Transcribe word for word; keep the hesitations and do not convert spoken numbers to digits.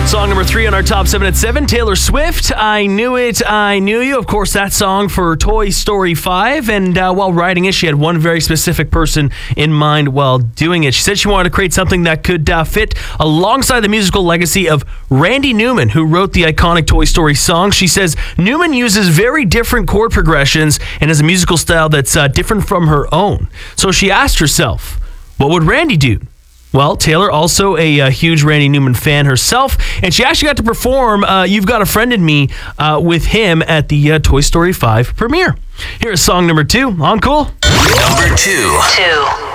Song number three on our top seven at seven, Taylor Swift, I Knew It, I Knew You. Of course, that song for Toy Story five. And uh, while writing it, she had one very specific person in mind while doing it. She said she wanted to create something that could uh, fit alongside the musical legacy of Randy Newman, who wrote the iconic Toy Story song. She says Newman uses very different chord progressions and has a musical style that's uh, different from her own. So she asked herself, what would Randy do? Well, Taylor, also a, a huge Randy Newman fan herself, and she actually got to perform uh, You've Got a Friend in Me uh, with him at the uh, Toy Story five premiere. Here's song number two on Cool. Number two. Two.